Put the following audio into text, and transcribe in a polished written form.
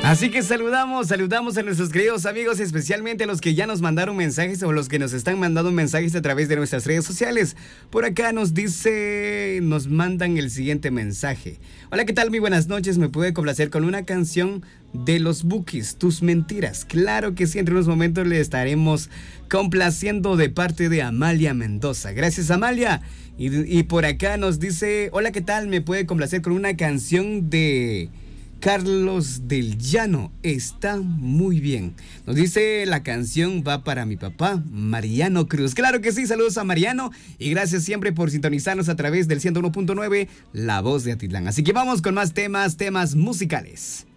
Así que saludamos a nuestros queridos amigos, especialmente a los que ya nos mandaron mensajes o los que nos están mandando mensajes a través de nuestras redes sociales. Por acá nos mandan el siguiente mensaje. Hola, ¿qué tal? Muy buenas noches, me puede complacer con una canción de los Bukis, Tus Mentiras. Claro que sí, entre unos momentos le estaremos complaciendo de parte de Amalia Mendoza. Gracias, Amalia. Y por acá nos dice, hola, ¿qué tal? Me puede complacer con una canción de Carlos del Llano, está muy bien. Nos dice, la canción va para mi papá, Mariano Cruz. Claro que sí, saludos a Mariano y gracias siempre por sintonizarnos a través del 101.9, La Voz de Atitlán. Así que vamos con más temas musicales.